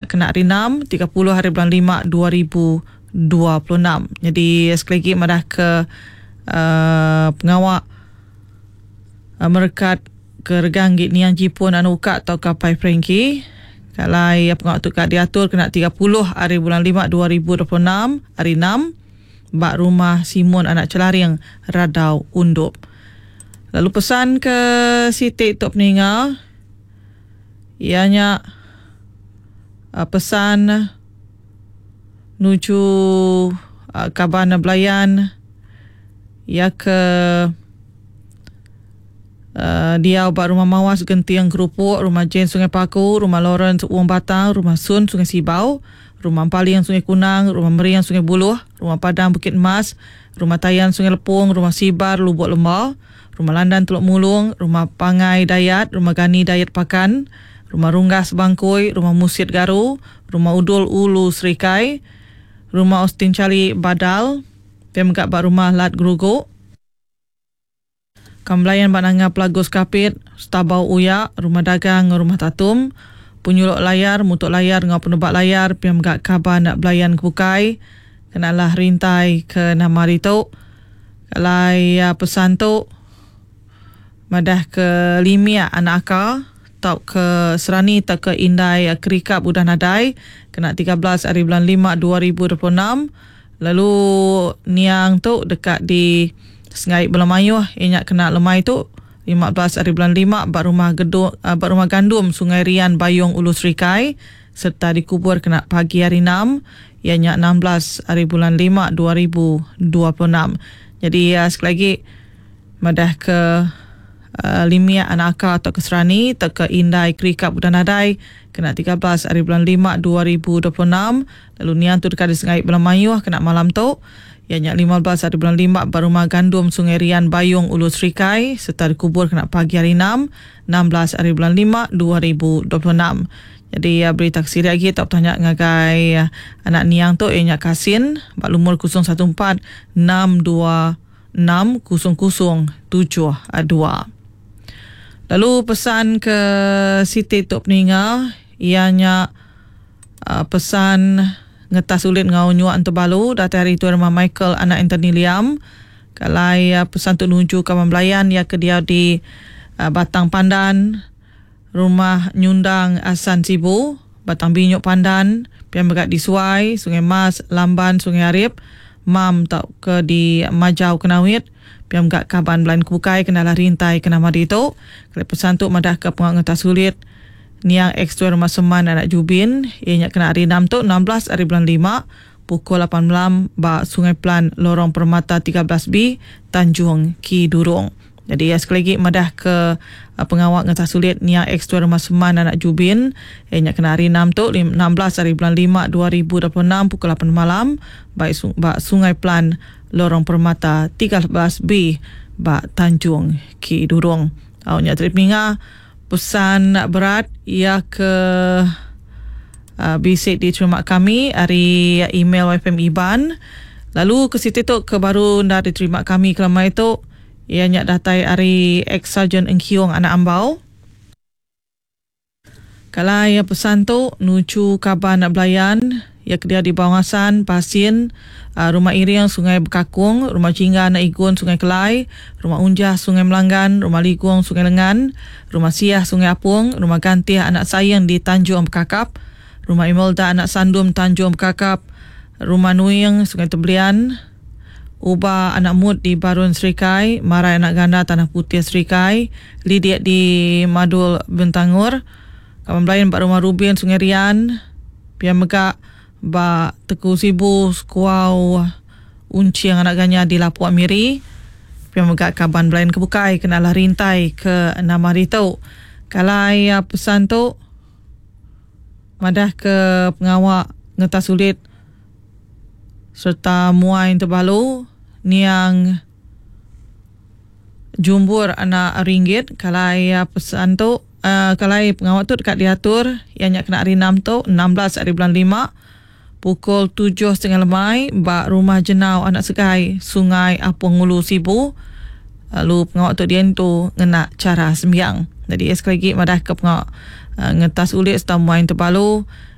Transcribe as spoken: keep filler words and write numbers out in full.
kena hari enam, tiga puluh hari bulan lima dua ribu dua puluh enam. Jadi sekali lagi madah ke uh, pengawak uh, merekat ke regang git niang jipun anu ukat atau kapai Frankie. Kalau pengawak tu kat diatur kena tiga puluh hari bulan lima dua ribu dua puluh enam, hari enam, bak rumah Simon anak celaring Radau Undup. Lalu pesan ke Siti Tok Peninggal, ianya uh, pesan nuju uh, Kabana Belayan, ia ke uh, dia ubah rumah Mawas Gentiang Kerupuk, rumah Jane Sungai Paku, rumah Lawrence Uang Batang, rumah Sun Sungai Sibau, rumah Paliang Sungai Kunang, rumah Meriang Sungai Buluh, rumah Padang Bukit Emas, rumah Tayan Sungai Lepung, rumah Sibar Lubuk Lembah, rumah Landan Teluk Mulung, rumah Pangai Dayat, rumah Gani Dayat Pakan, rumah Runggas Bangkoi, rumah Musit Garu, rumah Udul Ulu Serikai, rumah Austin Cali Badal, pemegak bak rumah Lat Geruguk, Kamblayan Bananga Pelagos Kapit, Stabau Uyak, rumah dagang rumah Tatum, Punyulok Layar, Mutuk Layar dengan penebak layar, pemegak Kabar nak belayan Kebukai, kenalah rintai ke nama Rituk. Kalau ya pesan tu madah ke Limia anak akal, tau ke Serani tak ke Indai Kerikap Udah Nadai, kena tiga belas hari bulan lima dua ribu dua puluh enam. Lalu niang tu dekat di Sengai Belamayuh, inyak kena lemai tu lima belas hari bulan lima, bak rumah gedung, uh, bak rumah gandum Sungai Rian Bayung Ulu Serikai, serta dikubur kena pagi hari enam, ianya enam belas hari bulan lima dua ribu dua puluh enam. Jadi uh, sekali lagi madah ke Uh, Limia Anaka atau ke Serani tak ke Indai Kerikap Udah Nadai, kena tiga belas hari bulan lima dua ribu dua puluh enam. Lalu nian tu dekat di Sengai Belamayuh kena malam tu, ianya lima belas hari bulan lima, berumah gandum Sungai Rian Bayung Ulu Serikai, serta dikubur kena pagi hari enam, enam belas hari bulan lima dua ribu dua puluh enam. Jadi uh, beri taksi lagi tak tanya ngagai uh, anak niang tu ianya Kasin, bak lumur kosong satu empat enam dua enam kosong kosong tujuh dua. Lalu pesan ke Siti Tok Peninggal, ianya uh, pesan ngetas ulit ngau nyuak Antebalu, data hari itu rumah Michael anak Anthony Liam. Kalau uh, pesan tu nuju ke Membelayan, ia ke dia di uh, Batang Pandan, rumah Nyundang Asan Sibu, Batang Binyuk Pandan, pian berkat di Suai, Sungai Mas, Lamban, Sungai Arif, Mam tak ke di Majau Kenawit, piam gak Kaban Belain Kebukai, kenalah rintai kena madi tu. Kalau pesan tu madah ke pengawak ngetas sulit niang ekstra rumah Seman anak Jubin, ianya kena hari enam tu, enam belas hari bulan lima, pukul lapan malam, bak Sungai Pelan Lorong Permata tiga belas B, Tanjung Kidurung. Jadi ya, sekali lagi madah ke uh, pengawak ngetas sulit niang ekstra rumah Seman anak Jubin, ianya kena hari enam tu, enam belas hari bulan lima dua ribu dua puluh enam, pukul lapan malam, bak Sungai Pelan Lorong Permata tiga belas B, bak Tanjung Kidurung. Awaknya Trip Ninga pesan berat ia ke uh, bisik di terima kami hari email Y F M Iban. Lalu ke situ tu ke baru ndak diterima kami kelama itu ianya datai hari ex Sergeant Engkiong anak Ambau. Kalau ia pesan tu nuju Kabar nak belayan, ia kedia di Bawangasan, Pasin, uh, rumah Iriang Sungai Bekakung, rumah Jingga anak Igun Sungai Kelai, rumah Unjah Sungai Melanggan, rumah Ligong Sungai Lengan, rumah Siah Sungai Apung, rumah Gantih anak Sayang di Tanjung Bekakap, rumah Imelda anak Sandum Tanjung Bekakap, rumah Nuing Sungai Tebelian, Uba anak Mut di Barun Serikai, Marai anak Ganda Tanah Putih Serikai, Lidiat di Madul Bentangur, Kawan Belayan Pak rumah Rubin Sungai Rian, Pian Megak Ba Teku Sibu Skuau Unciang anak Ganya di Lapuak Miri, Pian Megak Kaban Belayan Kebukai, kenalah rintai ke nama Ritau. Kalau ya pesan tu madah ke pengawak ngetas sulit serta Muai Tebalu niang Jumbur anak Ringgit. Kalau ya pesan tu Uh, kalau pengawal tu dekat diatur ianya kena hari enam tu, enam belas hari bulan lima, pukul tujuh setengah lemai, bak rumah Jenau anak Segai Sungai Apung Ulu Sibu. Lalu pengawal tu dia tu ngena cara sembiang. Jadi sekali lagi madah ke pengawal uh, ngetas ulit serta Muai Tebalu